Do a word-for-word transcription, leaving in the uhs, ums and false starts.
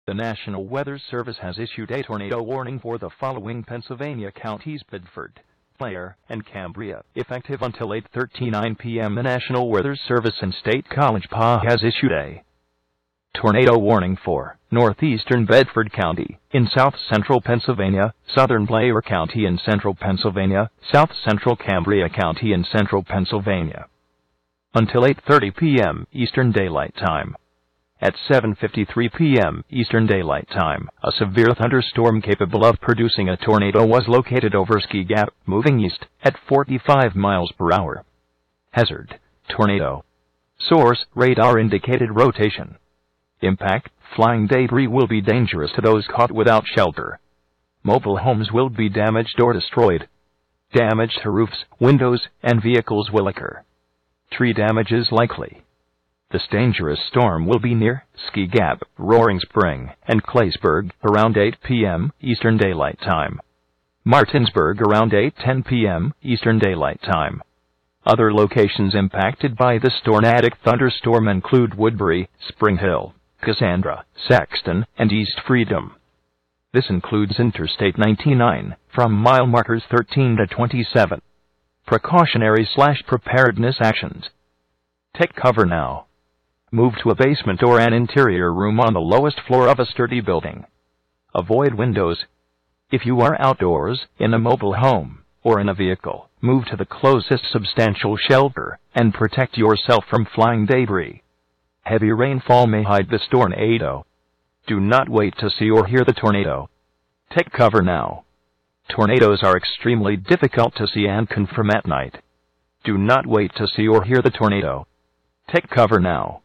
The National Weather Service has issued a tornado warning for the following Pennsylvania counties: Bedford, Blair, and Cambria. Effective until eight thirty-nine p m, the National Weather Service in State College Park has issued a tornado warning for northeastern Bedford County, in south-central Pennsylvania, southern Blair County in central Pennsylvania, south-central Cambria County in central Pennsylvania, until eight thirty p m Eastern Daylight Time. At seven fifty-three p m Eastern Daylight Time, a severe thunderstorm capable of producing a tornado was located over Ski Gap, moving east at forty-five miles per hour. Hazard: tornado. Source: radar-indicated rotation. Impact: flying debris will be dangerous to those caught without shelter. Mobile homes will be damaged or destroyed. Damage to roofs, windows, and vehicles will occur. Tree damage is likely. This dangerous storm will be near Ski Gap, Roaring Spring, and Claysburg around eight p m Eastern Daylight Time. Martinsburg around eight ten p m Eastern Daylight Time. Other locations impacted by this tornadic thunderstorm include Woodbury, Spring Hill, Cassandra, Saxton, and East Freedom. This includes Interstate ninety-nine, from mile markers thirteen to twenty-seven. Precautionary slash preparedness actions. Take cover now. Move to a basement or an interior room on the lowest floor of a sturdy building. Avoid windows. If you are outdoors, in a mobile home, or in a vehicle, move to the closest substantial shelter and protect yourself from flying debris. Heavy rainfall may hide this tornado. Do not wait to see or hear the tornado. Take cover now. Tornadoes are extremely difficult to see and confirm at night. Do not wait to see or hear the tornado. Take cover now.